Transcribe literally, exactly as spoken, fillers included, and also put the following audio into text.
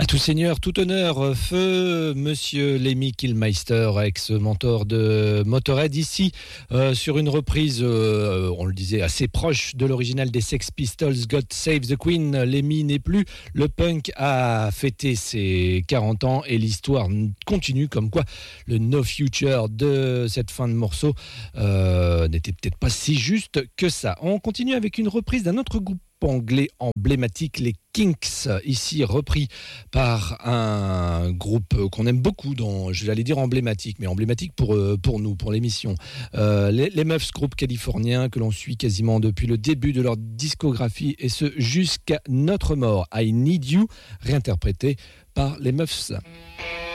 À tout seigneur, tout honneur, feu Monsieur Lemmy Kilmister, ex-mentor de Motorhead, ici euh, sur une reprise, euh, on le disait, assez proche de l'original des Sex Pistols, God Save the Queen. Lemmy n'est plus, le punk a fêté ses quarante ans et l'histoire continue, comme quoi le No Future de cette fin de morceau euh, n'était peut-être pas si juste que ça. On continue avec une reprise d'un autre groupe anglais emblématique, les Kinks, ici repris par un groupe qu'on aime beaucoup, dans, je vais aller dire emblématique, mais emblématique pour, pour nous, pour l'émission. Euh, les, les Muffs, groupe californien que l'on suit quasiment depuis le début de leur discographie, et ce jusqu'à notre mort. I Need You, réinterprété par les Muffs.